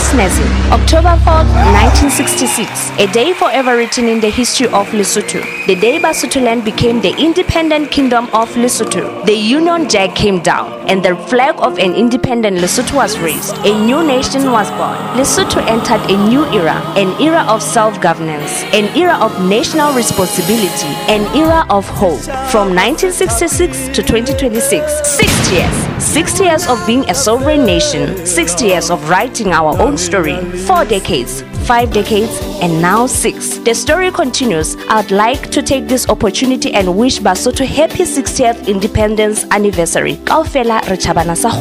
Snezzy, October 4th, 1966, a day forever written in the history of Lesotho. The day Basotholand became the independent kingdom of Lesotho. The Union Jack came down and the flag of an independent Lesotho was raised. A new nation was born. Lesotho entered a new era, an era of self-governance, an era of national responsibility, an era of hope. From 1966 to 2026, 60 years. 60 years of being a sovereign nation, 60 years of writing our own story, 4 decades, 5 decades, and now 6. The story continues. I'd like to take this opportunity and wish Basotho happy 60th independence anniversary. Kaofela re tjhabana sa